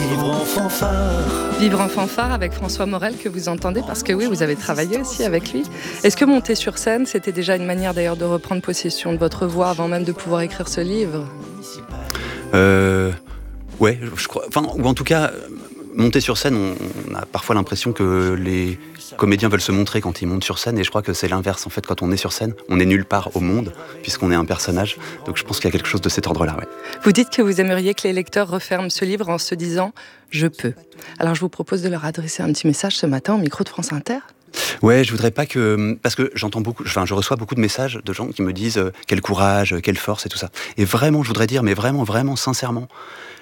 Vivre en fanfare. Vivre en fanfare avec François Morel que vous entendez, parce que oui, vous avez travaillé aussi avec lui. Est-ce que monter sur scène, c'était déjà une manière d'ailleurs de reprendre possession de votre voix avant même de pouvoir écrire ce livre ? Ouais, je crois. Enfin, ou en tout cas, monter sur scène, on a parfois l'impression que les comédiens veulent se montrer quand ils montent sur scène, et je crois que c'est l'inverse. En fait, quand on est sur scène, on est nulle part au monde, puisqu'on est un personnage. Donc je pense qu'il y a quelque chose de cet ordre-là, ouais. Vous dites que vous aimeriez que les lecteurs referment ce livre en se disant « Je peux ». Alors je vous propose de leur adresser un petit message ce matin au micro de France Inter. Ouais, je voudrais pas que... Parce que je reçois beaucoup de messages de gens qui me disent quel courage, quelle force et tout ça. Et vraiment, je voudrais dire, mais vraiment, vraiment, sincèrement,